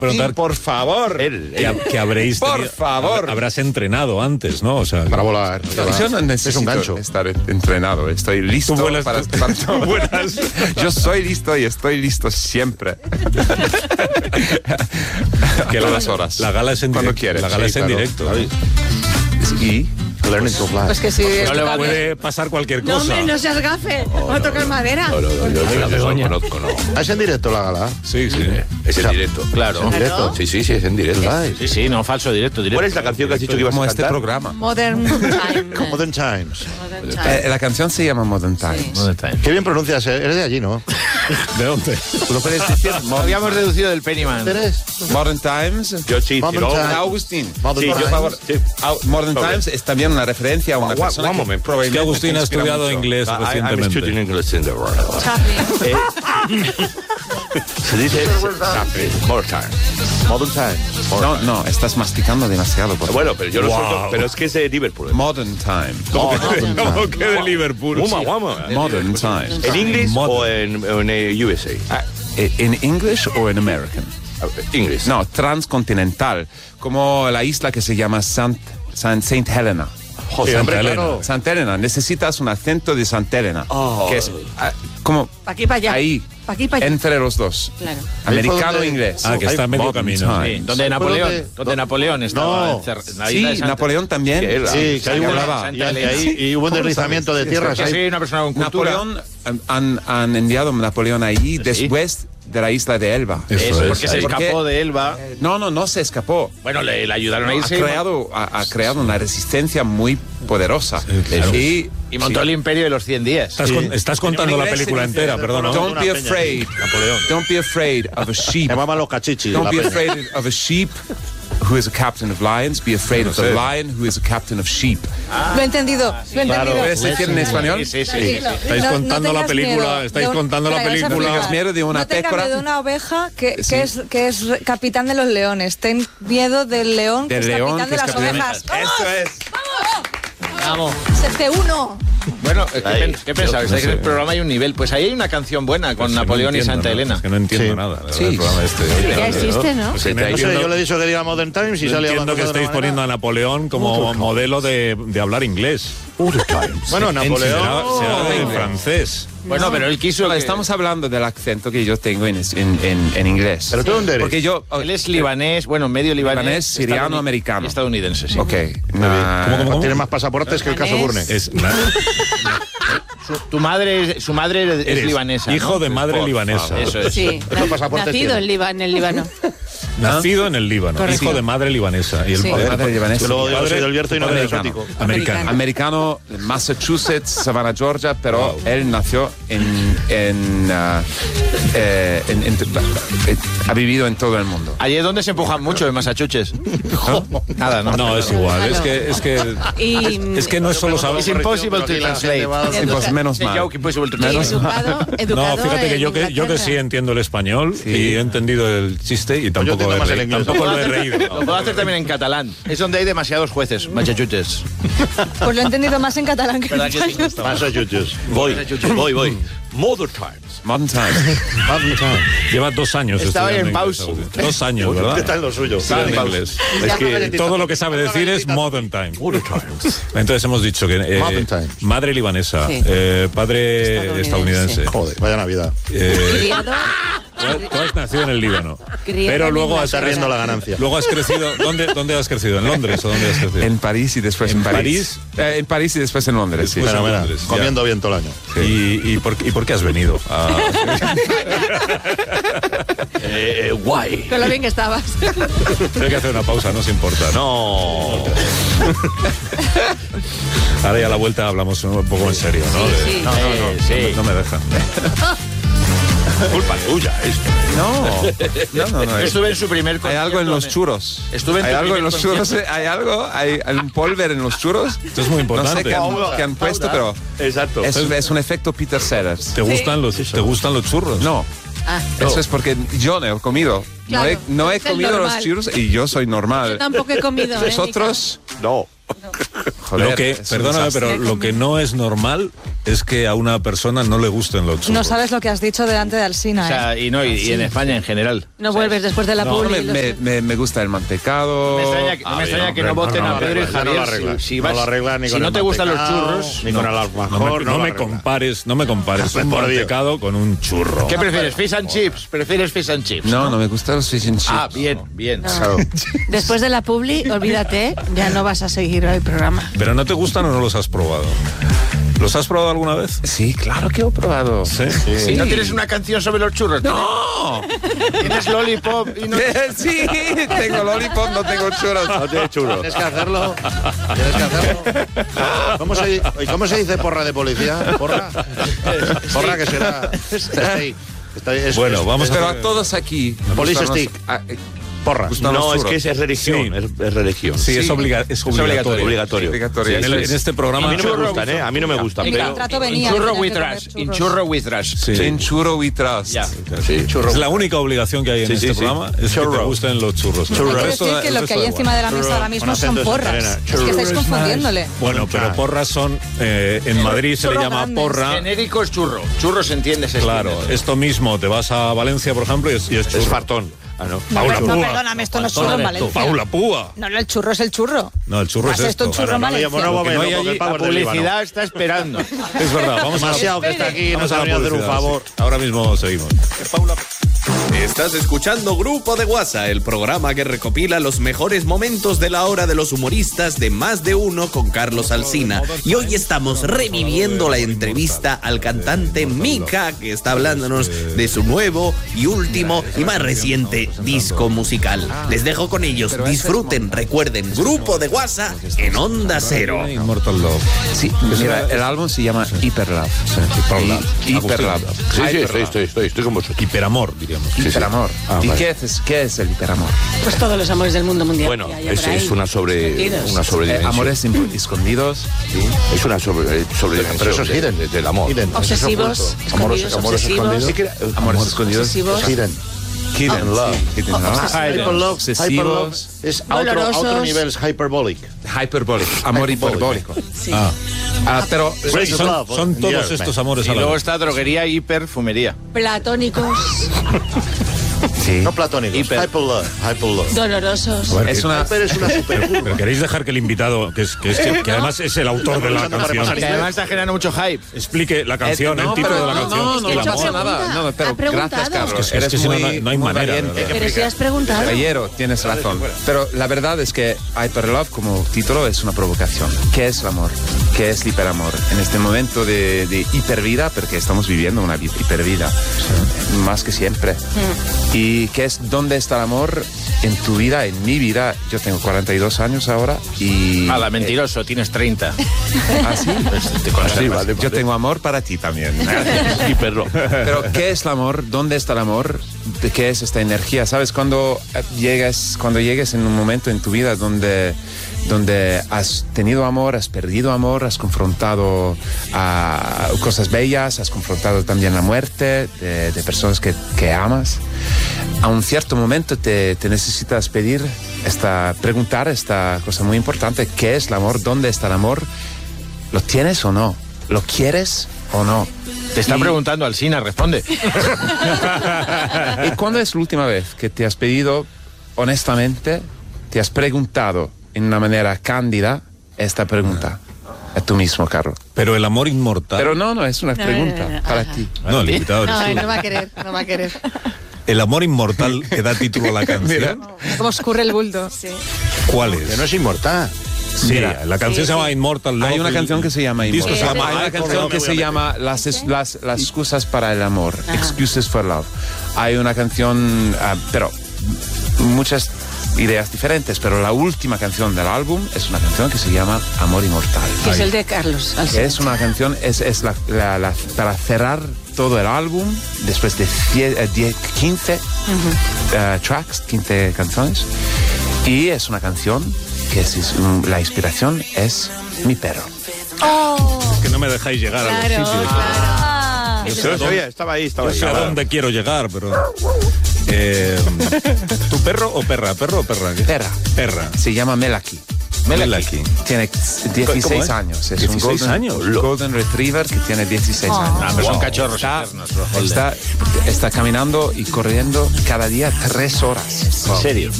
Y por favor. Que habréis por favor. Habrás entrenado antes, ¿no? O sea, para volar. Yo no necesito estar entrenado. Estoy listo para Yo soy listo y estoy listo siempre. que todas horas. La gala es en cuando directo. quieres. La gala es en directo. Y Learning to fly. Pues que sí. No le puede pasar cualquier cosa. No, hombre, no seas gafe. Va a tocar madera. No, yo conozco, no. ¿Es en directo la gala? Sí. Es en directo. Claro. ¿En directo? Sí, es en directo. Sí, no, falso, directo. ¿Cuál es la canción que has dicho que ibas a como cantar? este programa. Modern Time. Modern Times. La canción se llama Modern Times. Qué bien pronuncias, eres de allí, ¿no? ¿De dónde? ¿Tú lo puedes decir? Habíamos deducido del Pennyman. ¿Eres? Modern Times. Yo sí, Modern no, Times. Agustín. Modern Sí, yo, Times. por favor. Modern Times es también una referencia a una persona one moment. probablemente Es que Agustín ha inspira estudiado mucho. inglés I'm recientemente. studying English in the world. Chaplin. Se dice More Time. Modern Times. No, estás masticando demasiado. Por Bueno, pero yo lo Wow. suelto, pero es que es de Liverpool. Modern Time. ¿Cómo que de Liverpool? Guama. Modern Times. ¿En inglés o Modern. en USA? ¿En English o en American? Inglés. No, transcontinental. Como la isla que se llama Saint Helena. Sí, hombre, claro. Santa Elena, necesitas un acento de Santa Elena, que es como Pa' aquí, pa' allá. ahí, Pa' aquí, pa' allá. entre los dos, Claro. americano Ahí e fue inglés. Ah, que está a medio Modern camino. Times. Sí, donde Napoleón estaba. No. en la Sí, isla de Santa- Napoleón también. Sí, que hay hablaba. y hubo un deslizamiento de tierras Que soy ahí. una persona con cultura. Napoleón, han enviado a Napoleón allí después de la isla de Elba. Eso, porque se Porque- escapó de Elba. No se escapó. Bueno, le ayudaron a Ha irse. creado una resistencia muy poderosa. claro. Y Montó el imperio de los 100 días. Estás contando la película entera, perdona. Don't be afraid. Don't be afraid of a sheep. Se llamaban los cachichis. Don't la be peña. afraid of a sheep who is a captain of lions. Be afraid of the lion who is a captain of sheep. Lo he entendido. Lo he entendido. ¿Puedes decir en español? Sí. Estáis contando la película, estáis contando la película. No tengas miedo de una no tengas pécora. miedo de una oveja que, Sí. que es capitán de los leones. Ten miedo del león que Del es león capitán que de es las capitán. ovejas. Eso es. Vamos. ¡Se uno! Bueno, ¿qué pensabas? no En sé. el programa hay un nivel. Pues ahí hay una canción buena con Napoleón y Santa Elena. Es que no entiendo Sí. nada. Sí. El programa este. Ya existe, ¿no? No sé, yo le he dicho que diga Modern Times y Yo sale entiendo que estáis poniendo a Napoleón como modelo de hablar inglés. Bueno, Napoleón. Será de francés. Bueno, pero él quiso. No, que- estamos hablando del acento que yo tengo en inglés. ¿Pero tú dónde eres? Porque yo... Él es libanés, bueno, medio libanés. Libanés, siriano, estadouni- americano. Estadounidense, sí. Ok. ¿Cómo? Tiene más pasaportes que el caso Burne. Su madre es Eres libanesa. hijo ¿no? de madre libanesa. Eso es. Sí, Estos pasaportes nacido tienen. en el Líbano. Nacido en el Líbano, Correcto. hijo de madre libanesa. Y el Sí. Madre libanesa. Yo luego yo padre- soy del Bierzo y no padre del americano. exótico. Americano. Americano, Massachusetts, Savannah, Georgia, pero él nació ha vivido en todo el mundo. Allí es donde se empujan mucho en Massachusetts. Nada, no. No, es igual. Es que no es solo saber. It's impossible to translate. Pues menos It's a mal. joke impossible to Y translate. educado No, fíjate que en yo que Inglaterra. sí entiendo el español y he entendido el chiste y tampoco, entiendo he, más el reído, inglés. tampoco lo he reído. Lo puedo hacer también en catalán. Es donde hay demasiados jueces. Massachusetts. Pues lo he entendido más en catalán que en ¿Verdad que sí? español. Massachusetts. Voy. Modern Times. Modern Times. Modern Times. Lleva 2 años. Estaba estudiando en inglés, pausa. Agustín. 2 años, ¿Qué ¿verdad? tal lo suyo? Estudiando inglés. Es que Todo lo que sabe decir es modern time. Modern Times. Entonces hemos dicho que Modern Times. madre libanesa, Sí. padre estadounidense. Joder, vaya Navidad. Criado, Tú has nacido en el Líbano, Criado pero en luego Está riendo la ganancia. luego has crecido. ¿Dónde has crecido? ¿En Londres o dónde has crecido? En París y después en París? En París y después en Londres, sí. Después en Fenomenal. Londres, ya. Comiendo bien todo el año. ¿Y por qué has venido? Guay. con lo bien que estabas. Tengo que hacer una pausa, no se importa. No. Ahora ya a la vuelta hablamos un poco en serio, ¿no? Sí. No me dejan. Culpa tuya esto. No. Estuve en su primer Hay algo en los concierto, churros. Estuve en Hay tu algo en primer los churros. concierto. Hay algo. Hay un polver en los churros. Esto es muy No sé importante. qué han puesto, pero Exacto. es un efecto Peter Sellers. ¿Te gustan los churros? No. Ah, Eso es porque yo no he comido. Claro, no he es el comido los normal. churros y yo soy normal. yo tampoco he comido. Vosotros, No. joder. Perdóname, pero lo que no es normal es que a una persona no le gusten los churros. No sabes lo que has dicho delante de Alsina, O sea, y en España en general. No vuelves después de la publi. Me gusta el mantecado. Me extraña que no voten a Pedro y Javier. Si no te gustan los churros, ni con el alfajor. No me compares un mantecado con un churro. ¿qué prefieres? ¿Fish and chips? ¿Prefieres fish and chips? No me gustan los fish and chips. Ah, bien. No. Después de la publi, olvídate, ya no vas a seguir el programa. ¿Pero no te gustan o no los has probado? ¿Los has probado alguna vez? Sí, claro que he probado. ¿Sí? ¿Y no tienes una canción sobre los churros? ¡No! ¿Tienes Lollipop y no...? Sí, tengo Lollipop, no tengo churros. No tienes churros. Tienes que hacerlo. ¿Cómo se dice porra de policía? ¿Porra? Porra que será... Bueno, vamos pero a todos aquí. Police stick. Porra. No, es que es religión. Sí. Es religión. Sí, es obligatorio. Obligatorio. En este programa... A mí no me gustan, ¿eh? A mí no me gustan. El Pero contrato venía. Churro with trash. In churro with trash. Sí. En churro we trust. Ya. Sí, Es la única obligación que hay en este programa, es que te gusten los churros. Hay que decir que lo que hay encima de la mesa ahora mismo son porras. Es que estáis confundiéndole. Bueno, pero porras son... en Madrid se le Churros llama grandes. porra. Genérico es churro. Churro se entiende, Claro, esto mismo, te vas a Valencia, por ejemplo, y es churro. Es fartón. Ah, no. Paula No, Púa. perdóname, esto no es churro en Valencia. Paula Púa. No, el churro es el churro. No, el churro es esto un churro en Valencia. La publicidad está esperando. Es verdad, vamos a... Demasiado que está aquí, Vamos nos a la ha venido a hacer un publicidad, favor. sí. Ahora mismo seguimos. Estás escuchando Grupo de WhatsApp, el programa que recopila los mejores momentos de la hora de los humoristas de Más de Uno con Carlos Alsina. Y hoy estamos reviviendo la entrevista al cantante Mika, que está hablándonos de su nuevo y último y más reciente disco musical. Les dejo con ellos, disfruten, recuerden, Grupo de WhatsApp en Onda Cero. Immortal Love. Sí, mira, el álbum se llama Hyper Love. Hyper Love. Sí, estoy con vosotros. Hiperamor, diríamos. Hiperamor. ¿Y vale. qué es el hiperamor? Pues todos los amores del mundo mundial. Bueno, que haya por ahí. es una sobredimensión. Amores escondidos. Sí, es una sobredimensión. Pero eso es hidden. Del amor. Obsesivos, escondidos, obsesivos. Amores escondidos. Obsesivos. Hidden love. Hidden love. Hyperlove Obsesivos. es a otro Dolorosos. nivel, es hyperbolic. Hyperbólico. Amor hiperbólico. Sí. Pero Son todos estos amores Y a la luego vez. está droguería, hiperfumería. Platónicos, sí. No platónicos. Hyperlove. dolorosos. Es una Hyper es una superfurba. Pero queréis dejar que el invitado, que además es el autor de la canción, Que además está generando mucho hype. explique la canción, el título de la canción. No Es que pasa ha nada. preguntado. No, pero Ha preguntado. gracias, Carlos. Es que si no, no hay muy manera, valiente. ¿verdad? Pero si has preguntado. Caballero, tienes razón. Pero la verdad es que Hyperlove como título es una provocación. ¿Qué es el amor? ¿Qué es el hiperamor? En este momento de hipervida, porque estamos viviendo una hipervida, más que siempre. ¿Y qué es? ¿Dónde está el amor en tu vida, en mi vida? Yo tengo 42 años ahora y... Hala, mentiroso, tienes 30. ¿Ah, sí? Sí, vale. Yo tengo amor para ti también. Pero ¿qué es el amor? ¿Dónde está el amor? ¿De qué es esta energía? ¿Sabes? Cuando llegues en un momento en tu vida donde has tenido amor, has perdido amor, has confrontado a cosas bellas, has confrontado también la muerte de personas que amas, a un cierto momento te necesitas preguntar esta cosa muy importante: ¿qué es el amor? ¿Dónde está el amor? ¿Lo tienes o no? ¿Lo quieres o no? Te están preguntando, Alsina, responde. ¿Y cuándo es la última vez que te has pedido, honestamente, te has preguntado en una manera cándida esta pregunta? A tú mismo, Carlos. Pero el amor inmortal. Pero no, es una pregunta para ti. No, el invitado eres tú. No va a querer. El amor inmortal que da título a la canción. Cómo escurre el bulto. ¿Cuál Que es? no es inmortal. Sí, la canción se llama Immortal Love. Hay una canción que se llama disco Immortal. se llama Hay una canción que se llama las excusas para el amor. Excuses for Love. Hay una canción, pero muchas ideas diferentes, pero la última canción del álbum es una canción que se llama Amor Inmortal. Que es el de Carlos Alsina. Es una canción, es para cerrar todo el álbum, después de 15 tracks, 15 canciones, y es una canción que la inspiración es mi perro. Es que no me dejáis llegar a los sitios. Ah, Yo sé Estaba ahí. yo sé a dónde quiero llegar, pero... ¿Tu perro o perra? ¿Perro o perra? Perra. Perra. Se llama Melaki. Melaki. Tiene 16 años. Es 16 un años. Golden Retriever que tiene 16 años. Pero son cachorros eternos. Está caminando y corriendo cada día 3 horas. ¿En serio?